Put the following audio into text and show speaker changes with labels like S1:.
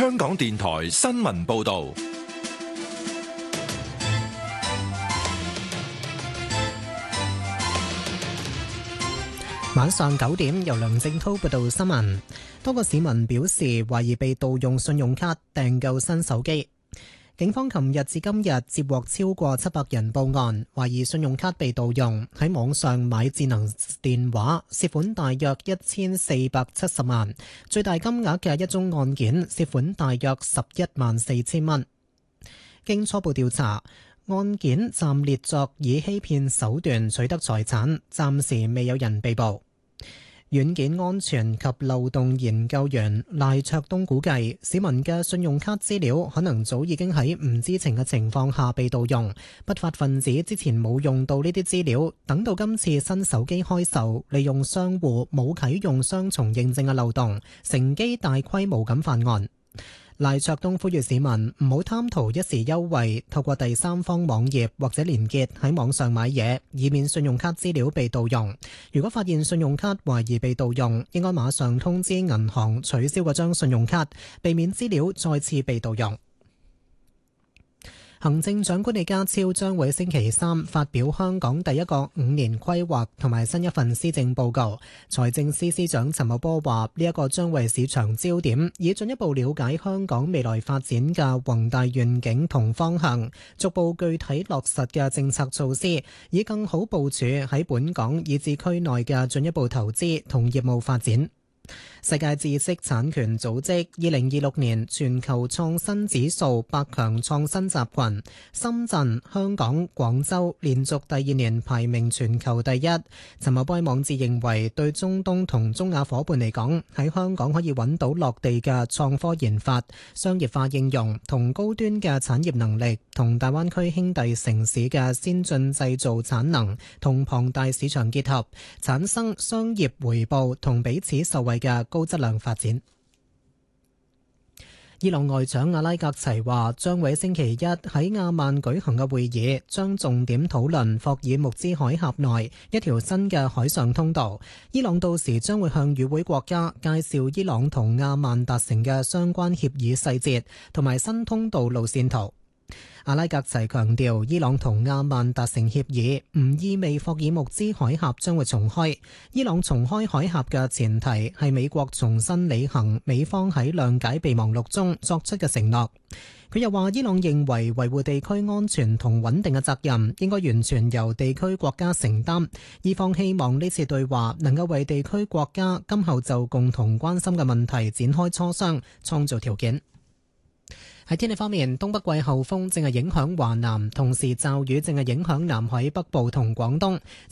S1: 香港電台新聞報道。
S2: 晚上9點，由梁正滔報道新聞。多個市民表示懷疑被盜用信用卡訂購新手機。警方琴日至今日接獲超過700人報案，懷疑信用卡被盜用，喺網上買智能電話，涉款大約1470萬，最大金額嘅一宗案件涉款大約114000蚊。經初步調查，案件暫列作以欺騙手段取得財產，暫時未有人被捕。軟件安全及漏洞研究員賴卓東估計，市民嘅信用卡資料可能早已經喺唔知情嘅情況下被盜用，不法分子之前冇用到呢啲資料，等到今次新手機開售，利用商戶冇啟用雙重認證嘅漏洞，乘機大規模咁犯案。賴卓東呼籲市民唔好貪圖一時優惠，透過第三方網頁或者連結喺網上買嘢，以免信用卡資料被盜用。如果發現信用卡懷疑被盜用，應該馬上通知銀行取消嗰張信用卡，避免資料再次被盜用。行政長官李家超將會星期三發表香港第一個5年規劃同埋新一份施政報告。財政司司長陳茂波話：呢一個將為市場焦點，以進一步了解香港未來發展嘅宏大願景同方向，逐步具體落實嘅政策措施，以更好部署喺本港以至區內嘅進一步投資同業務發展。世界知識產權組織2026年全球創新指數百強創新集群，深圳、香港、廣州連續第2年排名全球第一。陳茂波網誌認為，對中東同中亞伙伴嚟講，喺香港可以揾到落地嘅創科研發、商業化應用同高端嘅產業能力，同大灣區兄弟城市嘅先進製造產能同龐大市場結合，產生商業回報同彼此受惠嘅高質量發展。伊朗外長阿拉格齊話，將會星期一喺阿曼舉行嘅會議，將重點討論霍爾木茲海峽內一條新嘅海上通道。伊朗到時將會向與會國家介紹伊朗同阿曼達成嘅相關協議細節同埋新通道路線圖。阿拉格齊強調，伊朗同阿曼達成協議唔意味霍爾木茲海峽將會重開。伊朗重開海峽嘅前提係美國重新履行美方喺諒解備忘錄中作出嘅承諾。佢又話，伊朗認為維護地區安全同穩定嘅責任應該完全由地區國家承擔。伊方希望呢次對話能夠為地區國家今後就共同關心嘅問題展開磋商創造條件。喺天氣方面，東北季候風正係影響華南，同時驟雨正係影響南海北部同廣東。